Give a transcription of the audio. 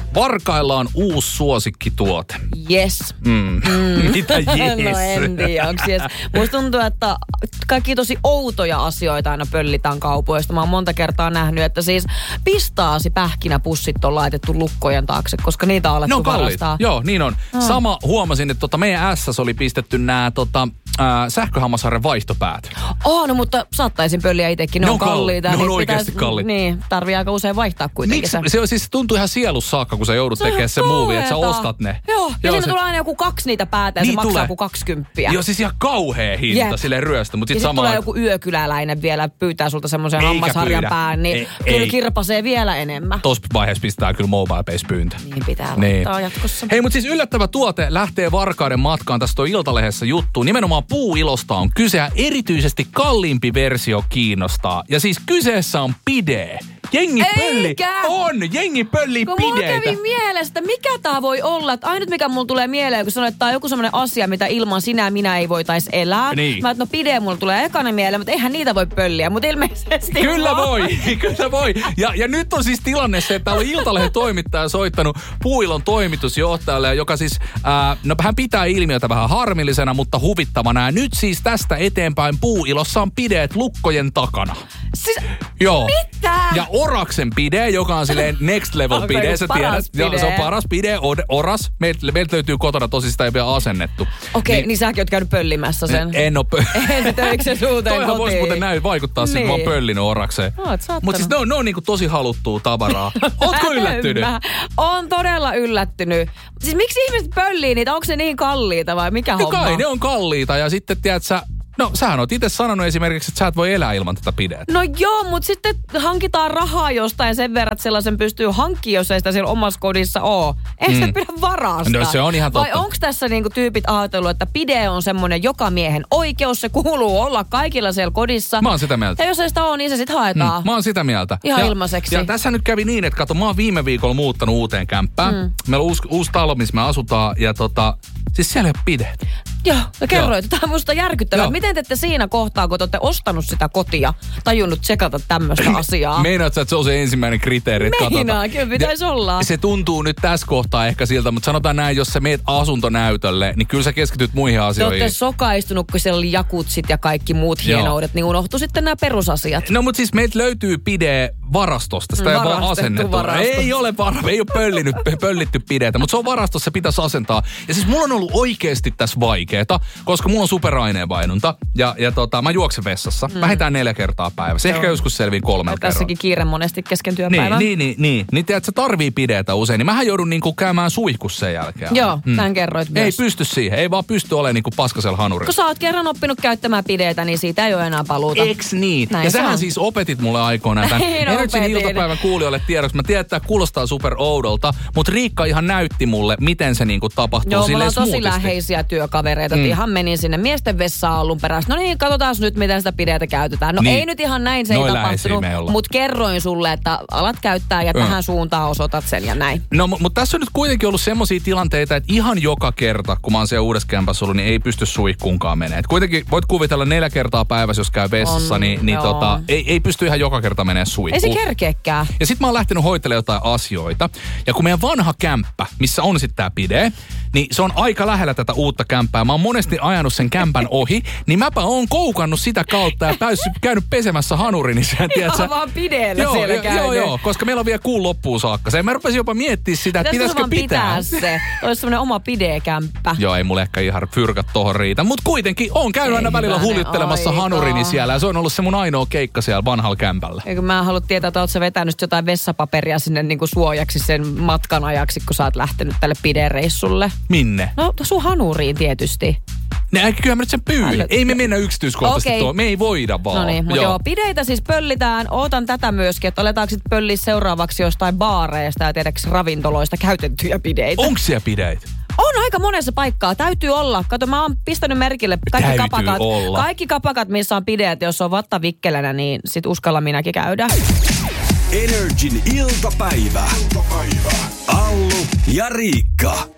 Varkailla on uusi suosikkituote. Yes. Mitä yes? No en tiedä, onks yes. Musta tuntuu, että kaikki tosi outoja asioita aina pöllitään kaupoista. Mä oon monta kertaa nähnyt, että siis pistaasipähkinäpussit on laitettu lukkojen taakse, koska niitä on alettu varastaa. Joo, niin on. Sama huomasin, että meidän SS oli pistetty nämä sähköhammasharjan vaihtopäät. No mutta saattaisin pölliä itsekin. Ne on kalliita. Ne on oikeasti kalliita. Niin, tarvii aika usein vaihtaa kuitenkin. Miksi? Se tuntuu ihan sielussa saakka, kun sä joudut tekemään sen muuvin, että sä ostat ne. Joo, ja siinä tulee aina joku 2 niitä päätä ja niin se maksaa joku 20. Joo, siis ihan kauhea hinta silleen ryöstä. Mut sit ja tulee joku yökyläläinen vielä pyytää sulta semmoisen hammasharjan pään, niin kyllä kirpasee vielä enemmän. Tuossa vaiheessa pistää kyllä MobilePay-pyyntö. Niin pitää laittaa jatkossa. Hei, mutta siis yllättävä tuote lähtee Varkauden matkaan. Tässä on Iltalehdessä juttu. Nimenomaan puuilosta on kyse ja erityisesti kalliimpi versio kiinnostaa. Ja siis kyseessä on pide. Jengi pöllii pideitä. Mulla kävi mielestä, mikä tää voi olla. Että ainut mikä mulla tulee mieleen, kun sanoin, että tää on joku semmoinen asia, mitä ilman sinä ja minä ei voitais elää. Niin. Mä että pide mulla tulee ekana mieleen, mutta eihän niitä voi pölliä. Mutta ilmeisesti Kyllä voi. Ja nyt on siis tilanne se, että täällä on Iltalehden toimittaja soittanut puuilon toimitusjohtajalle, joka siis, hän pitää ilmiötä vähän harmillisena, mutta huvittavana. Ja nyt siis tästä eteenpäin puuilossa on pideet lukkojen takana. Siis, joo. Mitä? Ja Oraksen pide, joka on silleen next level pide, sä tiedät. Joo, se on paras pide, Oras. Meiltä löytyy kotona, tosi sitä ei vielä asennettu. Okei, niin säkin oot käynyt pöllimässä sen. En oo Töikö se suuteen kotiin? Toihan voisi muuten näin vaikuttaa niin. Mä oon pöllinyt Orakseen. Mutta siis ne on niinku tosi haluttua tavaraa. Ootko yllättynyt? Oon todella yllättynyt. Siis miksi ihmiset pöllii niitä? Onko se niin kalliita vai mikä homma? Kai ne on kalliita ja sitten tiedät sä, sähän oot itse sanonut esimerkiksi, että sä et voi elää ilman tätä pidetä. No joo, mutta sitten hankitaan rahaa jostain sen verran, että sellaisen pystyy hankkimaan, jos ei sitä siellä omassa kodissa ole. Eihän sitä pidä varastaa. No se on ihan totta. Vai onko tässä niinku tyypit ajatellut, että pide on semmoinen joka miehen oikeus, se kuuluu olla kaikilla siellä kodissa. Mä oon sitä mieltä. Ja jos ei sitä ole, niin se sitten haetaan. Mä oon sitä mieltä. Ihan ilmaiseksi. Ja tässä nyt kävi niin, että mä oon viime viikolla muuttanut uuteen kämppään. Meillä on uusi talo, missä me asutaan ja siis siellä ei ole pideet. Joo, no kerroit. Tämä on musta järkyttävää. Miten te ette siinä kohtaa, kun te olette ostanut sitä kotia, tajunnut tsekata tämmöistä asiaa? Meinaatko, että se on se ensimmäinen kriteeri? Meinaa, kyllä pitäisi olla. Se tuntuu nyt tässä kohtaa ehkä siltä, mutta sanotaan näin, jos sä meet asuntonäytölle, niin kyllä sä keskityt muihin asioihin. Te olette sokaistunut, kun siellä oli jakutsit ja kaikki muut hienoudet, niin unohtui sitten nämä perusasiat. No mutta siis meiltä löytyy pide varastosta, sitä ei vaan asennettu. Ei ole pöllitty pideitä, mutta se on varastossa, se pitäisi asentaa. Ja siis mulla on ollut oikeasti tässä vaikeeta, koska mulla on superaineenvainnunta ja mä juoksen vessassa. Vähintään 4 kertaa päivässä. Ehkä joskus selviin 3 kertaa. Tässäkin kiire monesti kesken työpäivän. Niin, tiedät, sä tarvii pidetä usein. Niin mähän joudun niinku käymään suihkussa sen jälkeen. Joo, tämän kerroit myös. Ei pysty siihen. Ei vaan pysty olemaan niinku paskasella hanurilla. Kun sä oot kerran oppinut käyttämään pideitä, niin siitä ei ole enää paluuta. Eks niin? Näin ja sähän siis opetit mulle aikoinaan tämän. Energin iltapäivän kuulijoille tiedoksi. Mä tiedän, että tämä kuulostaa super oudolta, mutta Riikka ihan näytti mulle, miten se niinku tapahtuu silleen smoothisti. Tosi läheisiä työkavereita. Ihan menin sinne miesten vessaan alun perässä. No niin, katsotaan nyt, miten sitä pidetä käytetään. No niin. Ei nyt ihan näin, se ei tapahtunut. Mutta kerroin sulle, että alat käyttää ja tähän suuntaan osoitat sen ja näin. No, mutta tässä on nyt kuitenkin ollut semmoisia tilanteita, että ihan joka kerta, kun mä oon siellä uudessa kämpässä ollut, niin ei pysty suihkuunkaan menee. Kuitenkin voit kuvitella 4 kertaa päivässä, jos käy vessassa, ei pysty ihan joka kerta menee suihkuun. Ei se kerkeekään. Ja sit mä oon lähtenyt hoitelemaan jotain asioita. Ja kun meidän vanha kämppä, missä on sitten tää pide, niin se on aika lähellä tätä uutta kämppää. Mä oon monesti ajanut sen kämpän ohi, niin mäpä oon koukannut sitä kautta ja käynyt pesemässä hanurini. Ihan vaan pideellä siellä käynyt. Joo, koska meillä on vielä kuun loppuun saakka. Mä rupesin jopa miettimään sitä, että pitäisikö pitää se. Olisi semmoinen oma pidekämppä. Joo, ei mulle ehkä ihan fyrkat tohon riitä. Mut kuitenkin oon käynyt aina välillä huljuttelemassa hanurini siellä. Ja se on ollut se mun ainoa keikka siellä vanhalla kämpällä. Eikö mä halua tietää, että oot sä vetänyt jotain vessapaperia sinne niinku suojaksi sen matkan ajaksi, kun sä oot lähtenyt tälle pidereissulle. Minne? No sun hanuriin tietysti. Kyllä mä nyt sen pyydin. Ei me mennä yksityiskohtaisesti tuo. Me ei voida vaan. No niin, mutta joo, pideitä siis pöllitään. Ootan tätä myöskin, että aletaanko sitten pölliä seuraavaksi jostain baareista ja tiedäks ravintoloista käytettyjä pideitä. Onko siellä pideitä? On aika monessa paikkaa. Täytyy olla. Kato, mä oon pistänyt merkille kaikki kapakat. Olla. Kaikki kapakat, missä on pideet. Jos on vatta vikkelänä, niin sit uskalla minäkin käydä. Energin iltapäivä. Allu ja Riikka.